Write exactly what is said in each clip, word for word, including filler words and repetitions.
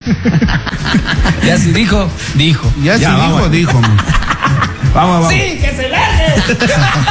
Ya si dijo, dijo. Ya, ya si dijo, dijo. Man. Vamos, vamos. Sí, que se largue.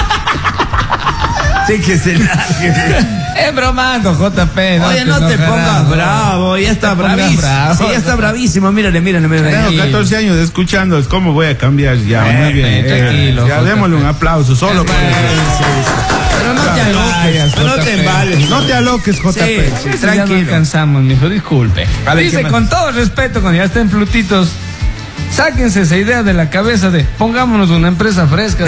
Sí, que se largue. Es bromando, J P. No Oye, no te, te pongas bravo, ya está bravísimo. Bravo. Sí, ya está bravísimo. Mírale, mírale, mírale. Tengo catorce años escuchando, ¿cómo voy a cambiar ya? Eh, Muy bien. Eh, tranquilo. Ya démosle un aplauso solo por eso. Pero no te aloques, no te embales. No te aloques, J P. Sí, sí, tranquilo. Ya no alcanzamos, mijo, disculpe. A ver, dice, con todo respeto, cuando ya estén flutitos, sáquense esa idea de la cabeza de pongámonos una empresa fresca.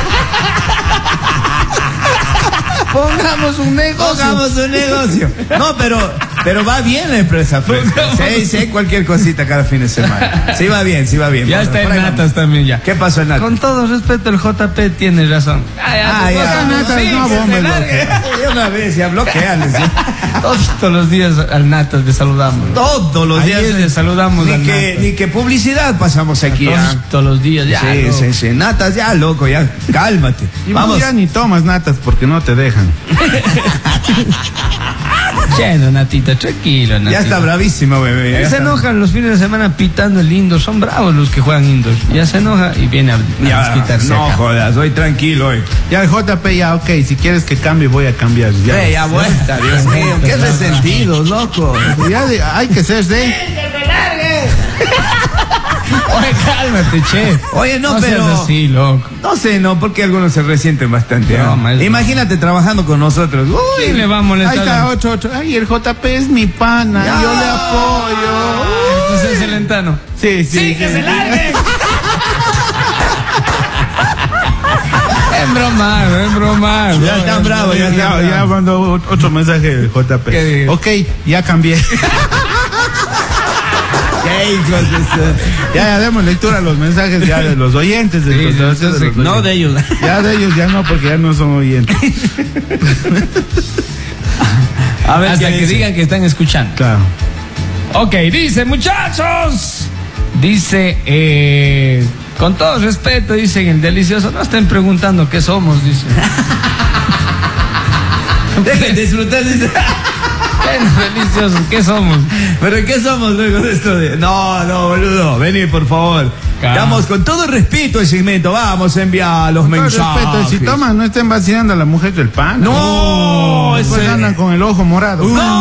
Pongamos un negocio. Pongamos un negocio. No, pero, pero va bien la empresa fresca. Sí, sí, cualquier cosita cada fin de semana. Sí va bien, sí va bien. Ya está en Natas también ya. ¿Qué pasó en Natas? Con todo respeto, el J P tiene razón. Ah, ya. Ah, ya. Natas, sí, no, bomba, de una vez, ya bloquean. Todos los días al Natas le saludamos. Todos los días le saludamos ni al que, Natas. Ni que publicidad pasamos aquí. Todos, ¿eh? todos los días, ya. Sí, sí, sí. Natas, ya, loco, ya. Cálmate. Y vamos. Ya ni tomas natas porque no te dejan. Lleno, Natita, tranquilo, Natita. Ya está bravísimo, bebé. Ya ya se está. enojan los fines de semana pitando el indoor. Son bravos los que juegan indoor. Ya se enoja y viene a, a ya, quitarse. No acá. Jodas, hoy tranquilo hoy. Ya el J P, ya, ok, si quieres que cambie, voy a cambiar. Ya, eh, ya vuelta, Dios mío. Qué resentidos, loco. Ya de, hay que ser de. ¡Que me largues! Oye, cálmate, che. Oye, no, no pero. seas así, loco. No sé, no, porque algunos se resienten bastante. No, ¿eh? mal, Imagínate no. trabajando con nosotros. Uy, ¿Quién le va a molestar? Ahí está otro, otro. Ay, el J P es mi pana. Ya. Yo le apoyo. Ese es el Lentano. Sí, sí. Sí, que se largue. Es bromar, es bromar. Ya están bravos, ya, Ya, ya, ya mandó otro mensaje el J P. ¿Qué dice? Ok, ya cambié. Qué hijos de su- Ya, ya demos lectura a los mensajes ya de los oyentes. De Sí, los- sí, de los sí, oyentes. no de ellos. Ya de ellos ya no, porque ya no son oyentes. A ver, Hasta ¿qué que dice? digan que están escuchando. Claro. Ok, dice, muchachos. Dice, eh, con todo respeto, dicen el delicioso. No estén preguntando qué somos, dice. Dejen de disfrutar. Dice. Bueno, deliciosos, ¿qué somos? ¿Pero qué somos luego de esto? De... No, no, boludo. Vení, por favor. Calma. Estamos con todo respeto al segmento. Vamos a enviar los Con mensajes. respeto, si toman, no estén vaciando a la mujer del pan. No, Después ese- andan con el ojo morado.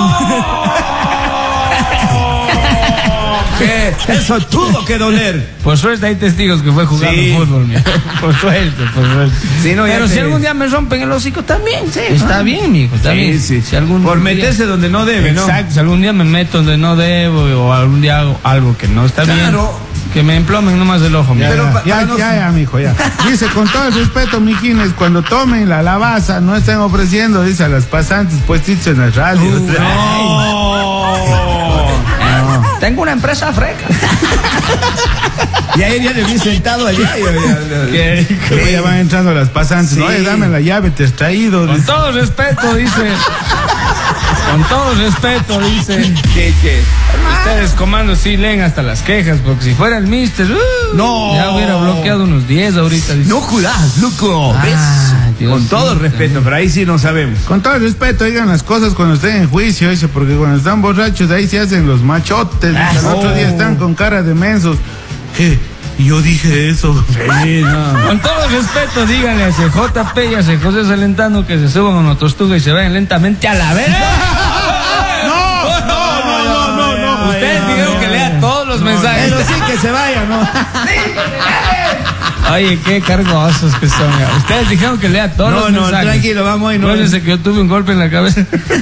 ¿Qué? Eso tuvo que doler. Por suerte hay testigos que fue jugando Sí. fútbol, mira. Por suerte, por suerte. Sí, no, ya Pero te- si algún día me rompen el hocico también, sí, está bien, mijo, está Sí, bien. sí. Si algún Por día- meterse donde no debe, ¿no? Exacto, si algún día me meto donde no debo o algún día hago algo que no está Claro. bien, que me emplomen nomás el ojo, Ya, mira. Pero ya, pa- ya, para no- ya, ya, mijo, ya. Dice, con todo el respeto, mijines, cuando tomen la lavaza, no estén ofreciendo, dice, a las pasantes puestitos en las radios. Uh, no. Tengo una empresa freca. Y ahí ya le vi sentado allá. y- y- ¿Qué? Después ya van entrando las pasantes. Sí. ¿No? Oye, dame la llave, te has traído. Con todo respeto, dice. Con todo respeto, dice. ¿Qué, qué? Ustedes, comandos, sí leen hasta las quejas, porque si fuera el mister, uh, No. ya hubiera bloqueado unos diez ahorita. Dice. No jurás, loco. Ah, ¿Ves? Dios Con todo mío, respeto, pero ahí sí no sabemos. Con todo el respeto, digan las cosas cuando estén en juicio, dice, porque cuando están borrachos, ahí se hacen los machotes. Dice, Ah, el otro oh. día están con cara de mensos. ¿Qué? Yo dije eso. Sí, no. Con todo respeto, díganle a ese J P y a ese José Salentano que se suban a una tortuga y se vayan lentamente a la verga. No, no, no, no, no, no. Ustedes dijeron que lea todos los mensajes. Pero sí que se vaya, ¿no? Oye, qué cargosos que son. ya. Ustedes dijeron que lea todos No, los no, mensajes. tranquilo, vamos ahí. No, Acuérdense que yo tuve un golpe en la cabeza.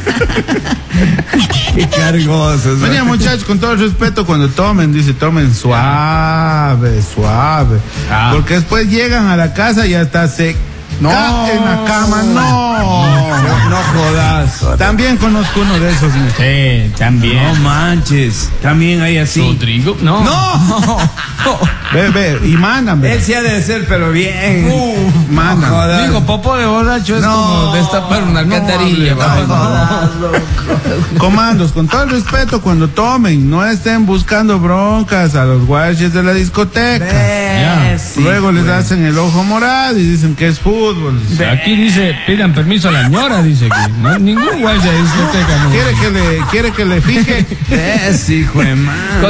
qué cargosos. ¿no? Oye, muchachos, con todo el respeto, cuando tomen, dice, tomen suave, suave. Ah. Porque después llegan a la casa y hasta se No. caen en la cama. No. No, no jodas. También conozco uno de esos. mijo. Sí, también. No manches. También hay así. ¿Rodrigo? No. No. Ve, ve, y mandan, ve. Él sí ha de ser, pero bien. Mandan. No jodas. Digo, popó de borracho es No. como destapar una alcantarilla. No papá. jodas, loco. Comandos, con todo el respeto, cuando tomen, no estén buscando broncas a los guardias de la discoteca. Ves, sí, Luego les pues. hacen el ojo morado y dicen que es fútbol. Aquí dice, pidan permiso a la ñora, dice que no, ningún guay de discoteca. No. ¿Quiere que le, quiere que le fije? Ves, hijo de madre.